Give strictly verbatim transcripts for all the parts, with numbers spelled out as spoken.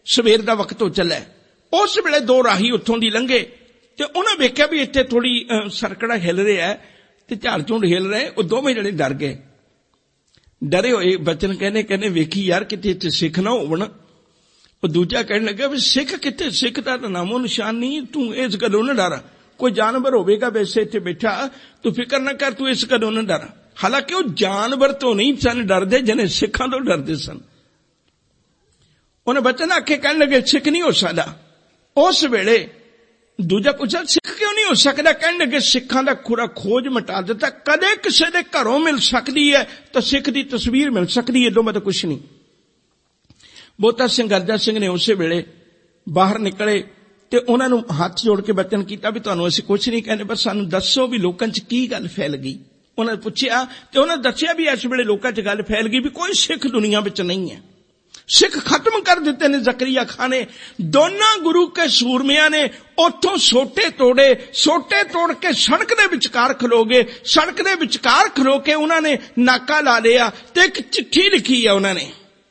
सवेर का वक्त हो चला। उस वेले दो राही उत्थों दी लंघे ते उन्हें वेख्या भी इत्थे थोड़ी सरकड़ा हिल रहा है ते झाड़ झुंड हिल रहे। वो दोवें जने डर गए। डरे होए बचन कहने कहने वेखी यार किते इत्थे सिख ना होवन। वो दूजा कहने लगा भी सिख किते, सिख दा नामो निशान नहीं, तू इस गलों ना डर, कोई जानवर होवेगा वैसे इत्थे बैठा, तू फिक्र ना कर, तू इस गलों ना डर। हालांकि वो जानवर तो नहीं सन डरदे जिन्हें सिखां तो डरदे सन। उन्हें बचन आखे कहने लगे सिख नहीं हो सकदा। उस वेले दूजा पूछा सिख क्यों नहीं हो सकता? कहने लगे सिखां दा पूरा खोज मिटा दिता। कदे किसी दे घरों मिल सकती है तो सिख दी तस्वीर मिल सकती है, दो मतलब कुछ नहीं। बोता सिंह गर्जा सिंह ने उस वेले बाहर निकले ते उन्हां नूं हाथ जोड़ के बचन कीता भी तुहानूं असीं कुछ नहीं कहने, बस सानूं दस्सो भी लोकां च की गल फैल गई। उन्होंने पूछया ते उन्होंने दस्सिया भी इस वेले लोकां च गल फैल गई भी कोई सिख दुनिया विच नहीं है। सिख खत्म कर दिते ने जकरिया खान ने। दोनों गुरु के सूरमिया ने उथों सोटे तोड़े, सोटे तोड़ के सड़क दे विचकार खलो गए। सड़क दे विचकार खलो के उन्होंने नाका ला लिया ते एक चिट्ठी लिखी है। उन्होंने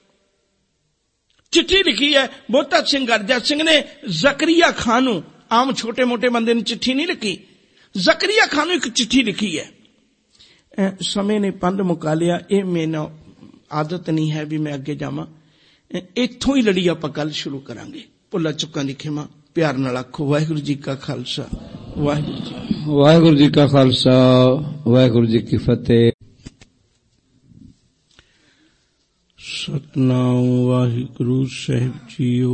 चिट्ठी लिखी है बोता सिंह गर्जा सिंह ने जकरिया खान नूं। आम छोटे मोटे बंदे ने चिट्ठी नहीं लिखी, जकरिया खान नूं एक चिट्ठी लिखी है। समय ने पंध मुका लिया, ये मेरी आदत नहीं है भी मैं अगे जावां। इत्थों ही लड़ी आपां गल शुरू करांगे। भुल्ला चुक्कां दी खिमा प्यार नाल आखो वाहिगुरू जी का खालसा वाहिगुरू जी वाहिगुरू जी का खालसा वाहिगुरू जी की फतेह। सतनाम वाहिगुरू साहिब जीओ।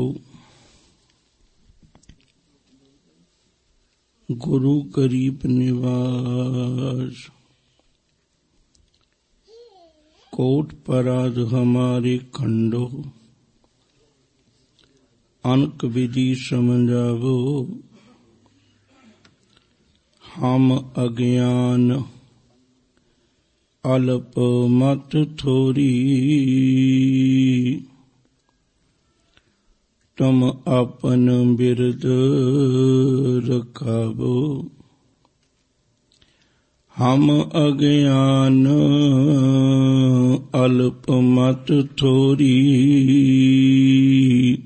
गुरु गरीब निवास कोट पराध हमारे खंडो। अनक विधि समझावो हम अज्ञान अल्प मत थोरी। तुम अपन बिरद रखावो हम अज्ञान अल्प मत थोरी।